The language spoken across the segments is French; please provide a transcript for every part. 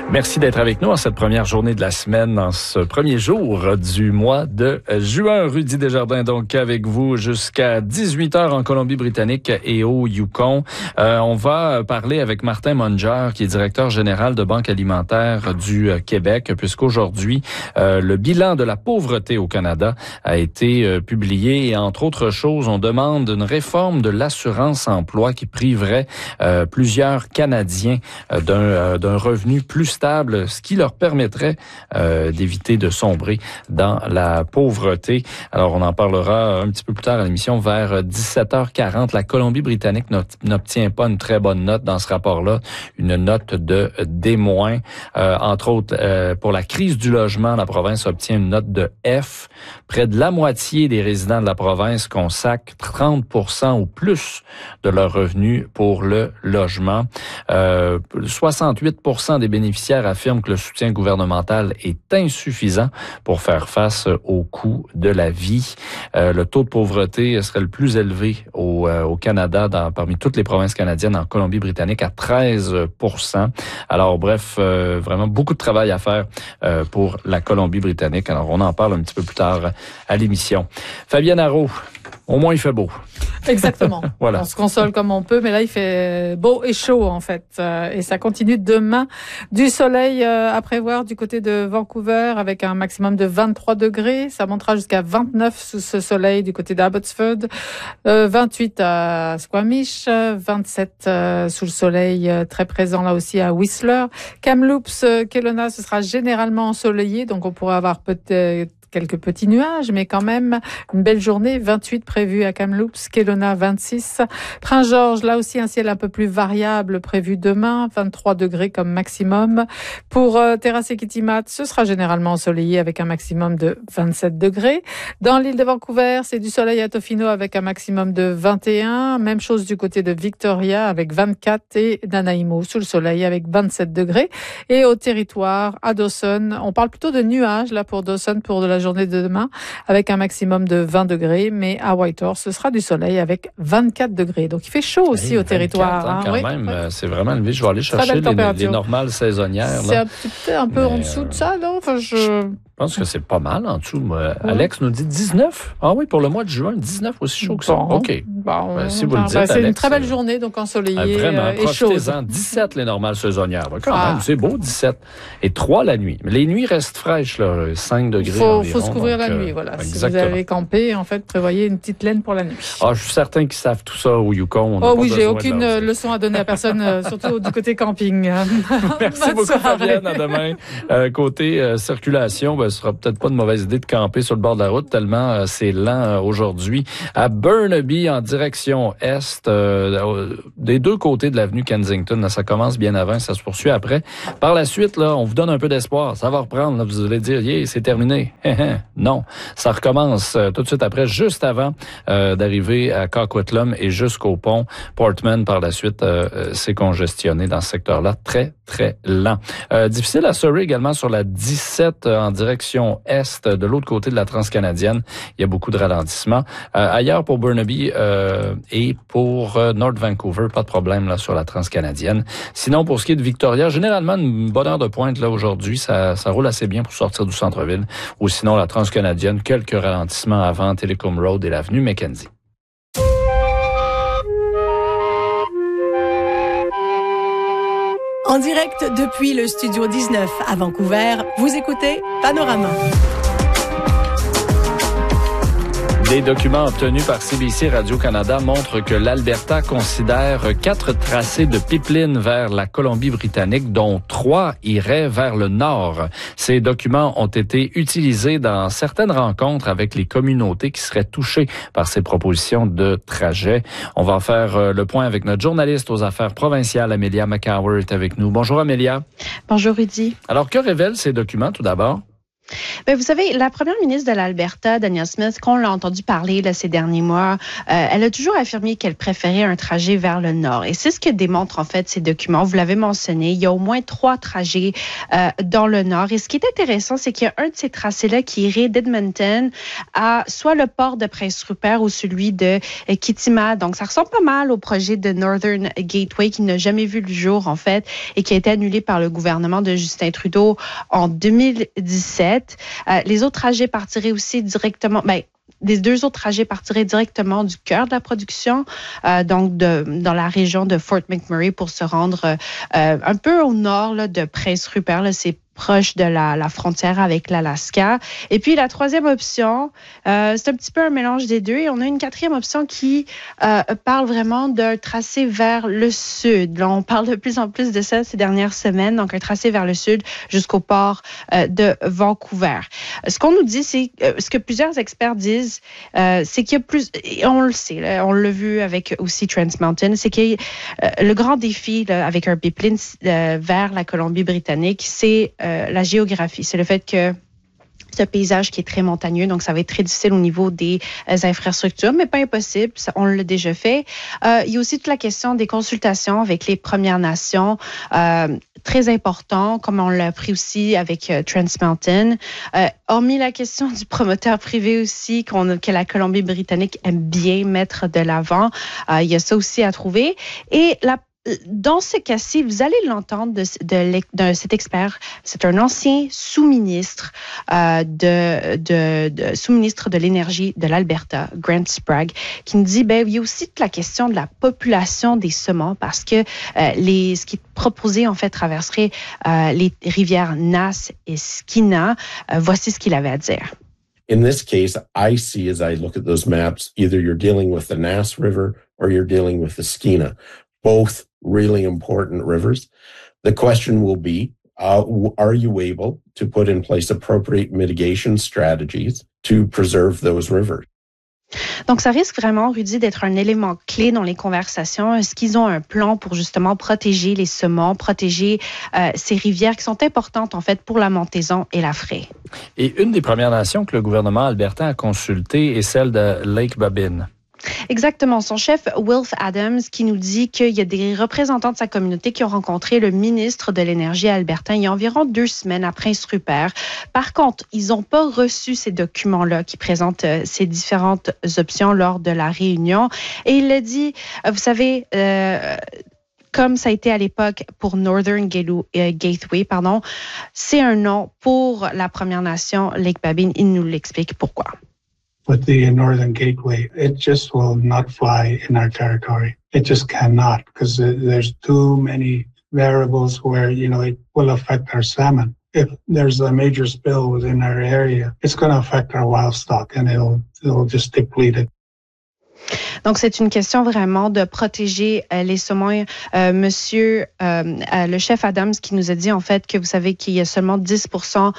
Merci d'être avec nous en cette première journée de la semaine, en ce premier jour du mois de juin. Rudy Desjardins, donc, avec vous jusqu'à 18h en Colombie-Britannique et au Yukon. On va parler avec Martin Munger, qui est directeur général de Banque alimentaire du Québec, puisqu'aujourd'hui, le bilan de la pauvreté au Canada a été publié et, entre autres choses, on demande une réforme de l'assurance-emploi qui priverait plusieurs Canadiens d'un revenu plus stable, ce qui leur permettrait d'éviter de sombrer dans la pauvreté. Alors, on en parlera un petit peu plus tard à l'émission, vers 17h40. La Colombie-Britannique n'obtient pas une très bonne note dans ce rapport-là, une note de D-. Entre autres, pour la crise du logement, la province obtient une note de F. Près de la moitié des résidents de la province consacrent 30% ou plus de leurs revenus pour le logement. 68% des bénéficiaires affirment que le soutien gouvernemental est insuffisant pour faire face aux coûts de la vie. Le taux de pauvreté serait le plus élevé au Canada, parmi toutes les provinces canadiennes, en Colombie-Britannique, à 13%. Alors bref, vraiment beaucoup de travail à faire pour la Colombie-Britannique. Alors on en parle un petit peu plus tard à l'émission. Fabienne Arreault, au moins il fait beau. Exactement. Voilà. On se console comme on peut, mais là il fait beau et chaud en fait. Et ça continue demain. Du soleil à prévoir du côté de Vancouver avec un maximum de 23 degrés. Ça montera jusqu'à 29 sous ce soleil du côté d'Abbotsford. 28 à Squamish. 27 sous le soleil très présent là aussi à Whistler. Kamloops, Kelowna, ce sera généralement ensoleillé, donc on pourra avoir peut-être quelques petits nuages, mais quand même une belle journée. 28 prévu à Kamloops, Kelowna 26. Prince-Georges, là aussi un ciel un peu plus variable prévu demain, 23 degrés comme maximum. Pour Terrace et Kitimat, ce sera généralement ensoleillé avec un maximum de 27 degrés. Dans l'île de Vancouver, c'est du soleil à Tofino avec un maximum de 21. Même chose du côté de Victoria avec 24 et Nanaimo sous le soleil avec 27 degrés. Et au territoire, à Dawson, on parle plutôt de nuages là pour Dawson pour de la journée de demain avec un maximum de 20 degrés, mais à Whitehorse, ce sera du soleil avec 24 degrés. Donc, il fait chaud aussi au territoire. Hein, quand même, c'est vraiment élevé. Je vais aller chercher les normales saisonnières. C'est peut-être un peu en dessous de ça, non? Enfin, je pense que c'est pas mal en dessous. Alex nous dit 19. Ah oui, pour le mois de juin, 19 aussi chaud que ça. OK. Si vous le dites, c'est Alex, une très belle journée, donc ensoleillée vraiment, et chaude. Profitez-en. 17 les normales saisonnières. Quand même, c'est beau, 17. Et 3 la nuit. Mais les nuits restent fraîches, là, 5 degrés. Il faut se couvrir la nuit, voilà. Exactement. Si vous avez campé, en fait, prévoyez une petite laine pour la nuit. Ah, je suis certain qu'ils savent tout ça au Yukon. Oui, j'ai aucune leçon à donner à personne, surtout du côté camping. Merci beaucoup, Fabienne. À demain. Côté circulation, ce sera peut-être pas de mauvaise idée de camper sur le bord de la route, tellement c'est lent aujourd'hui. À Burnaby, en direction est, des deux côtés de l'avenue Kensington, là, ça commence bien avant, ça se poursuit après. Par la suite, là, on vous donne un peu d'espoir. Ça va reprendre. Là, vous allez dire, c'est terminé. Non, ça recommence tout de suite après, juste avant d'arriver à Coquitlam et jusqu'au pont. Portman, par la suite, c'est congestionné dans ce secteur-là. Très, très lent. Difficile à Surrey également sur la 17 en direction est, de l'autre côté de la Transcanadienne. Il y a beaucoup de ralentissements. Ailleurs pour Burnaby et pour North Vancouver, pas de problème là sur la Transcanadienne. Sinon, pour ce qui est de Victoria, généralement une bonne heure de pointe là aujourd'hui, ça roule assez bien pour sortir du centre-ville. Ou sinon, la Transcanadienne, quelques ralentissements avant Telecom Road et l'avenue Mackenzie. En direct depuis le Studio 19 à Vancouver, vous écoutez Panorama. Des documents obtenus par CBC Radio-Canada montrent que l'Alberta considère 4 tracés de pipeline vers la Colombie-Britannique, dont 3 iraient vers le nord. Ces documents ont été utilisés dans certaines rencontres avec les communautés qui seraient touchées par ces propositions de trajet. On va en faire le point avec notre journaliste aux affaires provinciales, Amelia McCower, est avec nous. Bonjour Amelia. Bonjour Rudy. Alors, que révèlent ces documents tout d'abord? Bien, vous savez, la première ministre de l'Alberta, Danielle Smith, qu'on l'a entendu parler là, ces derniers mois, elle a toujours affirmé qu'elle préférait un trajet vers le nord. Et c'est ce que démontrent en fait ces documents. Vous l'avez mentionné, il y a au moins 3 trajets dans le nord. Et ce qui est intéressant, c'est qu'il y a un de ces tracés-là qui irait d'Edmonton à soit le port de Prince Rupert ou celui de Kitima. Donc, ça ressemble pas mal au projet de Northern Gateway qui n'a jamais vu le jour, en fait, et qui a été annulé par le gouvernement de Justin Trudeau en 2017. Les autres trajets partiraient aussi directement, les 2 autres trajets partiraient directement du cœur de la production, donc dans la région de Fort McMurray pour se rendre un peu au nord là, de Prince Rupert. Là, c'est proche de la frontière avec l'Alaska. Et puis, la 3e option, c'est un petit peu un mélange des 2. Et on a une 4e option qui parle vraiment d'un tracé vers le sud. Là, on parle de plus en plus de ça ces dernières semaines. Donc, un tracé vers le sud jusqu'au port de Vancouver. Ce qu'on nous dit, c'est ce que plusieurs experts disent, c'est qu'il y a plus, et on le sait, là, on l'a vu avec aussi Trans Mountain, c'est que le grand défi là, avec un pipeline vers la Colombie-Britannique, c'est la géographie. C'est le fait que c'est un paysage qui est très montagneux, donc ça va être très difficile au niveau des infrastructures, mais pas impossible, ça, on l'a déjà fait. Il y a aussi toute la question des consultations avec les Premières Nations, très important, comme on l'a appris aussi avec Trans Mountain. Hormis la question du promoteur privé aussi, que la Colombie-Britannique aime bien mettre de l'avant, il y a ça aussi à trouver. Et dans ce cas-ci, vous allez l'entendre de cet expert. C'est un ancien sous-ministre sous-ministre de l'énergie de l'Alberta, Grant Sprague, qui nous dit, il y a aussi toute la question de la population des saumons parce que ce qui est proposé, en fait, traverserait les rivières Nass et Skeena. Voici ce qu'il avait à dire. In this case, I see as I look at those maps, either you're dealing with the Nass River or you're dealing with the Skeena. Both really important rivers. The question will be, are you able to put in place appropriate mitigation strategies to preserve those rivers? Donc, ça risque vraiment, Rudy, d'être un élément clé dans les conversations. Est-ce qu'ils ont un plan pour justement protéger les saumons, protéger ces rivières qui sont importantes, en fait, pour la montaison et la fraie? Et une des Premières Nations que le gouvernement albertain a consultées est celle de Lake Babine. Exactement. Son chef, Wilf Adams, qui nous dit qu'il y a des représentants de sa communauté qui ont rencontré le ministre de l'Énergie albertain il y a environ 2 semaines à Prince Rupert. Par contre, ils n'ont pas reçu ces documents-là qui présentent ces différentes options lors de la réunion. Et il a dit, vous savez, comme ça a été à l'époque pour Northern Gateway, c'est un non pour la Première Nation Lake Babine. Il nous l'explique pourquoi. With the Northern Gateway, it just will not fly in our territory. It just cannot because there's too many variables where, it will affect our salmon. If there's a major spill within our area, it's going to affect our wild stock and it'll just deplete it. Donc, c'est une question vraiment de protéger les saumons. Monsieur, le chef Adams qui nous a dit, en fait, que vous savez qu'il y a seulement 10%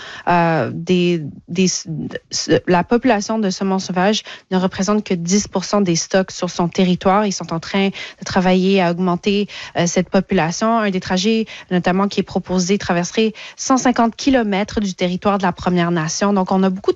la population de saumons sauvages ne représente que 10% des stocks sur son territoire. Ils sont en train de travailler à augmenter cette population. Un des trajets, notamment, qui est proposé, traverserait 150 kilomètres du territoire de la Première Nation. Donc, on a beaucoup de